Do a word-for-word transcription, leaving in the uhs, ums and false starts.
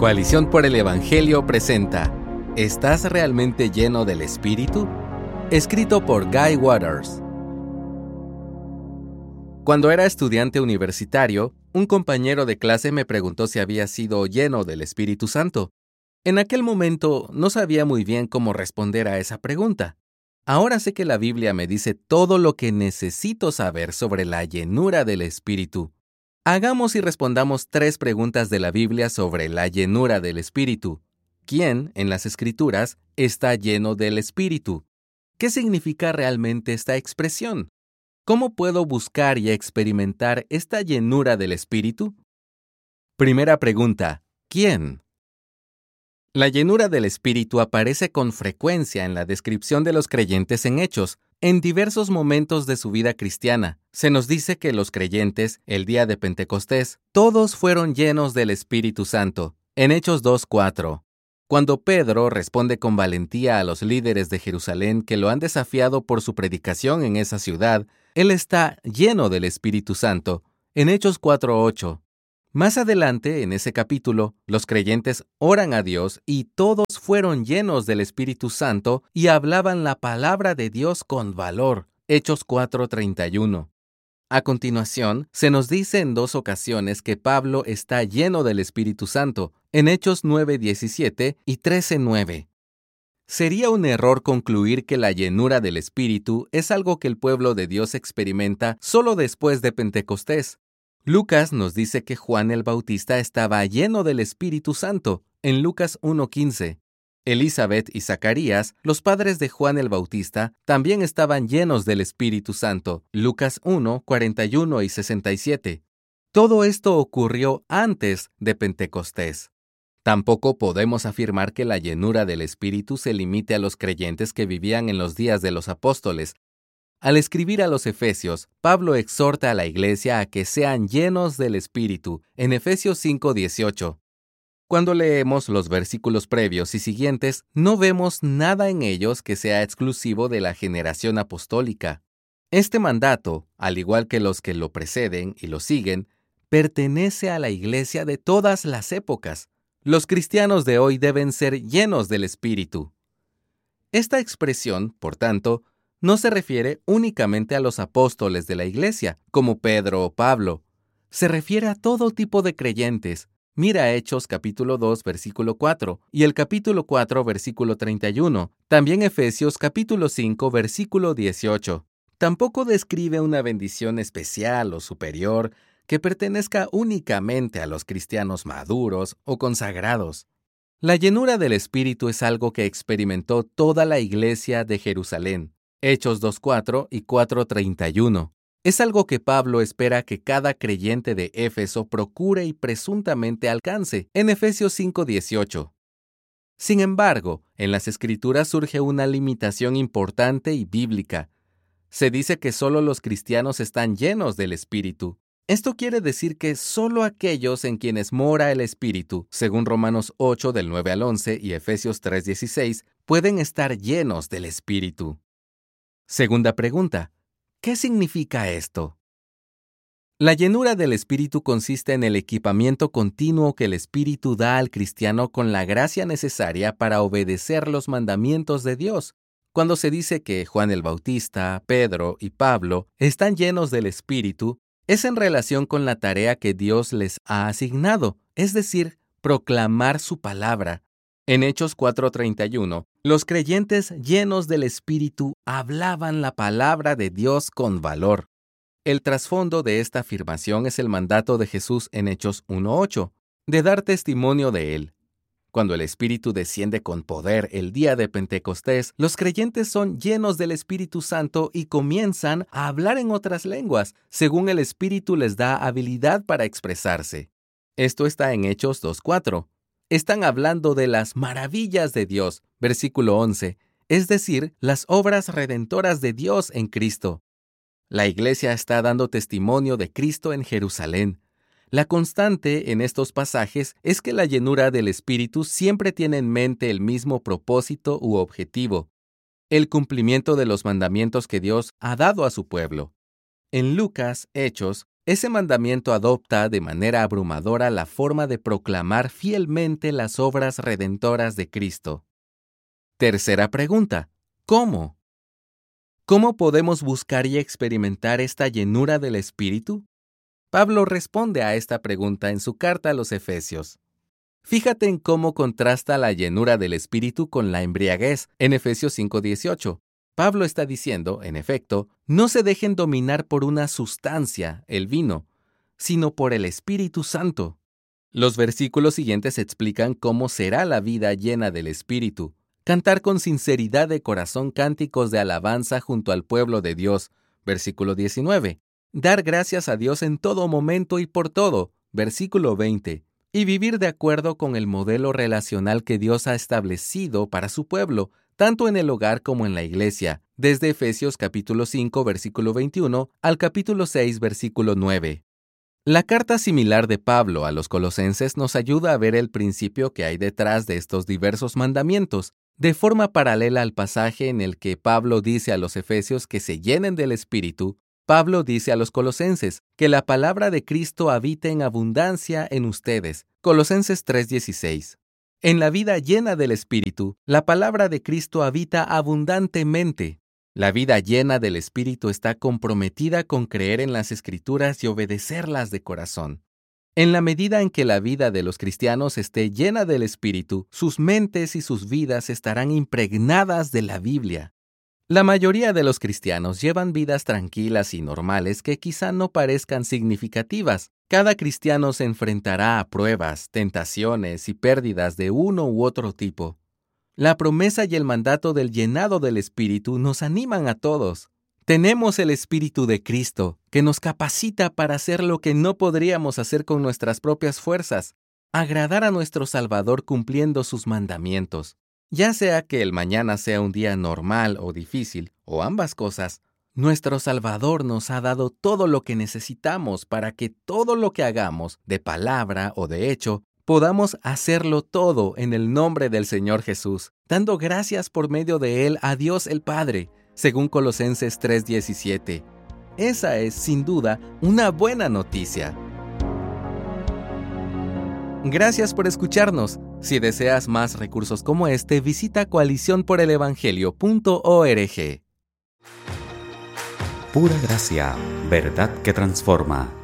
Coalición por el Evangelio presenta ¿Estás realmente lleno del Espíritu? Escrito por Guy Waters. Cuando era estudiante universitario, un compañero de clase me preguntó si había sido lleno del Espíritu Santo. En aquel momento no sabía muy bien cómo responder a esa pregunta. Ahora sé que la Biblia me dice todo lo que necesito saber sobre la llenura del Espíritu. Hagamos y respondamos tres preguntas de la Biblia sobre la llenura del Espíritu. ¿Quién, en las Escrituras, está lleno del Espíritu? ¿Qué significa realmente esta expresión? ¿Cómo puedo buscar y experimentar esta llenura del Espíritu? Primera pregunta: ¿quién? La llenura del Espíritu aparece con frecuencia en la descripción de los creyentes en Hechos. En diversos momentos de su vida cristiana, se nos dice que los creyentes, el día de Pentecostés, todos fueron llenos del Espíritu Santo. En Hechos dos cuatro. Cuando Pedro responde con valentía a los líderes de Jerusalén que lo han desafiado por su predicación en esa ciudad, él está lleno del Espíritu Santo. En Hechos cuatro ocho. Más adelante, en ese capítulo, los creyentes oran a Dios y todos fueron llenos del Espíritu Santo y hablaban la palabra de Dios con valor. Hechos cuatro treinta y uno. A continuación, se nos dice en dos ocasiones que Pablo está lleno del Espíritu Santo, en Hechos nueve diecisiete y trece nueve. Sería un error concluir que la llenura del Espíritu es algo que el pueblo de Dios experimenta solo después de Pentecostés. Lucas nos dice que Juan el Bautista estaba lleno del Espíritu Santo, en Lucas uno quince. Elizabeth y Zacarías, los padres de Juan el Bautista, también estaban llenos del Espíritu Santo, Lucas uno cuarenta y uno y sesenta y siete. Todo esto ocurrió antes de Pentecostés. Tampoco podemos afirmar que la llenura del Espíritu se limite a los creyentes que vivían en los días de los apóstoles. Al escribir a los Efesios, Pablo exhorta a la iglesia a que sean llenos del Espíritu, en Efesios cinco dieciocho. Cuando leemos los versículos previos y siguientes, no vemos nada en ellos que sea exclusivo de la generación apostólica. Este mandato, al igual que los que lo preceden y lo siguen, pertenece a la iglesia de todas las épocas. Los cristianos de hoy deben ser llenos del Espíritu. Esta expresión, por tanto, no se refiere únicamente a los apóstoles de la iglesia, como Pedro o Pablo. Se refiere a todo tipo de creyentes. Mira Hechos capítulo dos, versículo cuatro, y el capítulo cuatro, versículo treinta y uno. También Efesios capítulo cinco, versículo dieciocho. Tampoco describe una bendición especial o superior que pertenezca únicamente a los cristianos maduros o consagrados. La llenura del Espíritu es algo que experimentó toda la iglesia de Jerusalén. Hechos dos cuatro y cuatro treinta y uno. Es algo que Pablo espera que cada creyente de Éfeso procure y presuntamente alcance, en Efesios cinco dieciocho. Sin embargo, en las Escrituras surge una limitación importante y bíblica. Se dice que solo los cristianos están llenos del Espíritu. Esto quiere decir que solo aquellos en quienes mora el Espíritu, según Romanos ocho del nueve al once y Efesios tres dieciséis, pueden estar llenos del Espíritu. Segunda pregunta: ¿qué significa esto? La llenura del Espíritu consiste en el equipamiento continuo que el Espíritu da al cristiano con la gracia necesaria para obedecer los mandamientos de Dios. Cuando se dice que Juan el Bautista, Pedro y Pablo están llenos del Espíritu, es en relación con la tarea que Dios les ha asignado, es decir, proclamar su palabra. En Hechos cuatro treinta y uno, los creyentes llenos del Espíritu hablaban la palabra de Dios con valor. El trasfondo de esta afirmación es el mandato de Jesús en Hechos uno ocho, de dar testimonio de Él. Cuando el Espíritu desciende con poder el día de Pentecostés, los creyentes son llenos del Espíritu Santo y comienzan a hablar en otras lenguas, según el Espíritu les da habilidad para expresarse. Esto está en Hechos dos cuatro. Están hablando de las maravillas de Dios, versículo once, es decir, las obras redentoras de Dios en Cristo. La iglesia está dando testimonio de Cristo en Jerusalén. La constante en estos pasajes es que la llenura del Espíritu siempre tiene en mente el mismo propósito u objetivo, el cumplimiento de los mandamientos que Dios ha dado a su pueblo. En Lucas, Hechos, Ese mandamiento adopta de manera abrumadora la forma de proclamar fielmente las obras redentoras de Cristo. Tercera pregunta: ¿cómo? ¿Cómo podemos buscar y experimentar esta llenura del Espíritu? Pablo responde a esta pregunta en su carta a los Efesios. Fíjate en cómo contrasta la llenura del Espíritu con la embriaguez en Efesios cinco dieciocho. Pablo está diciendo, en efecto, no se dejen dominar por una sustancia, el vino, sino por el Espíritu Santo. Los versículos siguientes explican cómo será la vida llena del Espíritu. Cantar con sinceridad de corazón cánticos de alabanza junto al pueblo de Dios, versículo diecinueve. Dar gracias a Dios en todo momento y por todo, versículo veinte. Y vivir de acuerdo con el modelo relacional que Dios ha establecido para su pueblo, tanto en el hogar como en la iglesia, desde Efesios capítulo cinco, versículo veintiuno, al capítulo seis, versículo nueve. La carta similar de Pablo a los Colosenses nos ayuda a ver el principio que hay detrás de estos diversos mandamientos, de forma paralela al pasaje en el que Pablo dice a los Efesios que se llenen del Espíritu. Pablo dice a los Colosenses que la palabra de Cristo habite en abundancia en ustedes. Colosenses tres dieciséis. En la vida llena del Espíritu, la palabra de Cristo habita abundantemente. La vida llena del Espíritu está comprometida con creer en las Escrituras y obedecerlas de corazón. En la medida en que la vida de los cristianos esté llena del Espíritu, sus mentes y sus vidas estarán impregnadas de la Biblia. La mayoría de los cristianos llevan vidas tranquilas y normales que quizá no parezcan significativas. Cada cristiano se enfrentará a pruebas, tentaciones y pérdidas de uno u otro tipo. La promesa y el mandato del llenado del Espíritu nos animan a todos. Tenemos el Espíritu de Cristo, que nos capacita para hacer lo que no podríamos hacer con nuestras propias fuerzas, agradar a nuestro Salvador cumpliendo sus mandamientos. Ya sea que el mañana sea un día normal o difícil, o ambas cosas, nuestro Salvador nos ha dado todo lo que necesitamos para que todo lo que hagamos, de palabra o de hecho, podamos hacerlo todo en el nombre del Señor Jesús, dando gracias por medio de Él a Dios el Padre, según Colosenses tres diecisiete. Esa es, sin duda, una buena noticia. Gracias por escucharnos. Si deseas más recursos como este, visita coalición por el evangelio punto org. Pura gracia, verdad que transforma.